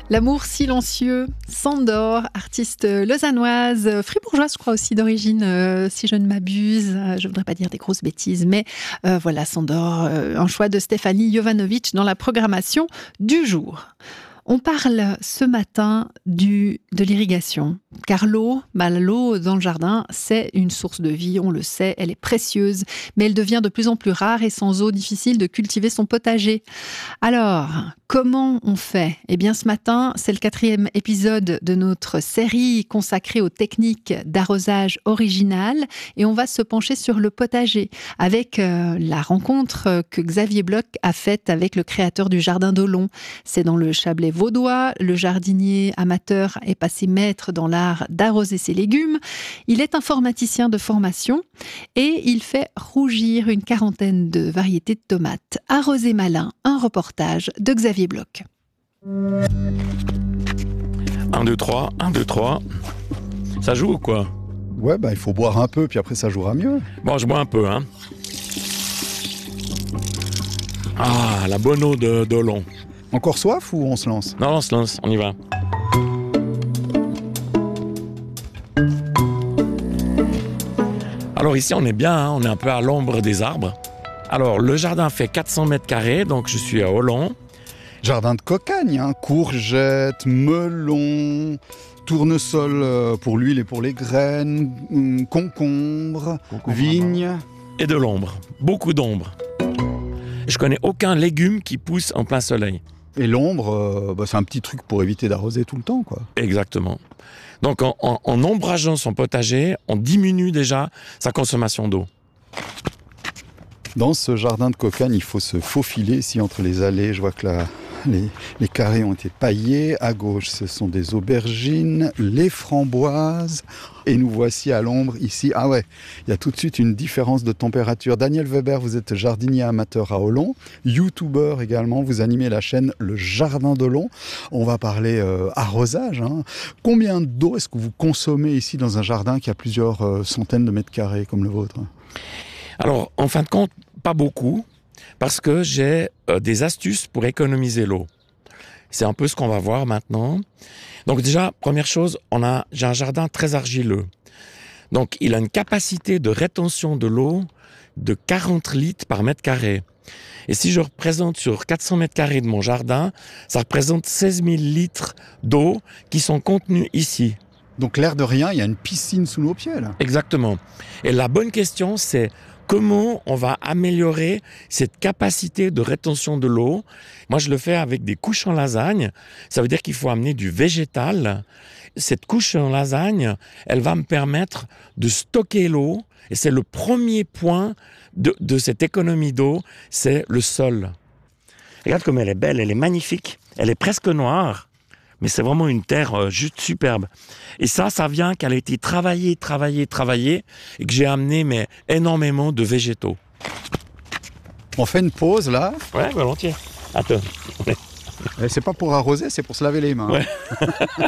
L'amour silencieux, Sandor, artiste lausannoise, fribourgeoise, je crois aussi d'origine, si je ne m'abuse. Je voudrais pas dire des grosses bêtises, mais voilà, Sandor, un choix de Stéphanie Jovanovic dans la programmation du jour. On parle ce matin de l'irrigation, car l'eau dans le jardin, c'est une source de vie, on le sait, elle est précieuse, mais elle devient de plus en plus rare et sans eau, difficile de cultiver son potager. Alors, comment on fait ? Eh bien, ce matin, c'est le 4e épisode de notre série consacrée aux techniques d'arrosage originales et on va se pencher sur le potager avec la rencontre que Xavier Bloch a faite avec le créateur du Jardin d'Olon. C'est dans le Chablais vaudois. Le jardinier amateur est passé maître dans l'art d'arroser ses légumes. Il est informaticien de formation et il fait rougir une quarantaine de variétés de tomates. Arroser malin, un reportage de Xavier Bloch. 1, 2, 3, 1, 2, 3. Ça joue ou quoi ? Ouais, il faut boire un peu, puis après ça jouera mieux. Bon, je bois un peu, hein. Ah, la bonne eau d'Olon. Encore soif ou on se lance ? Non, on se lance, on y va. Alors ici, on est bien, hein, on est un peu à l'ombre des arbres. Alors, le jardin fait 400 mètres carrés, donc je suis à Olon. Jardin de cocagne, hein. Courgettes, melons, tournesol pour l'huile et pour les graines, concombre, vignes. Et de l'ombre, beaucoup d'ombre. Je connais aucun légume qui pousse en plein soleil. Et l'ombre, c'est un petit truc pour éviter d'arroser tout le temps, quoi. Exactement. Donc en ombrageant son potager, on diminue déjà sa consommation d'eau. Dans ce jardin de cocagne, il faut se faufiler ici entre les allées. Je vois que les carrés ont été paillés. À gauche, ce sont des aubergines, les framboises. Et nous voici à l'ombre ici. Ah ouais, il y a tout de suite une différence de température. Daniel Weber, vous êtes jardinier amateur à Olon, youtubeur également. Vous animez la chaîne Le Jardin d'Olon. On va parler arrosage, hein. Combien d'eau est-ce que vous consommez ici dans un jardin qui a plusieurs centaines de mètres carrés comme le vôtre ? Alors, en fin de compte, pas beaucoup, parce que j'ai des astuces pour économiser l'eau. C'est un peu ce qu'on va voir maintenant. Donc déjà, première chose, j'ai un jardin très argileux. Donc, il a une capacité de rétention de l'eau de 40 litres par mètre carré. Et si je représente sur 400 mètres carrés de mon jardin, ça représente 16 000 litres d'eau qui sont contenus ici. Donc l'air de rien, il y a une piscine sous nos pieds, là. Exactement. Et la bonne question, c'est comment on va améliorer cette capacité de rétention de l'eau ? Moi, je le fais avec des couches en lasagne. Ça veut dire qu'il faut amener du végétal. Cette couche en lasagne, elle va me permettre de stocker l'eau. Et c'est le premier point de cette économie d'eau, c'est le sol. Regarde comme elle est belle, elle est magnifique. Elle est presque noire. Mais c'est vraiment une terre juste superbe. Et ça vient qu'elle a été travaillée, et que j'ai amené énormément de végétaux. On fait une pause, là. Ouais, volontiers. Attends. Et c'est pas pour arroser, c'est pour se laver les mains. Ouais.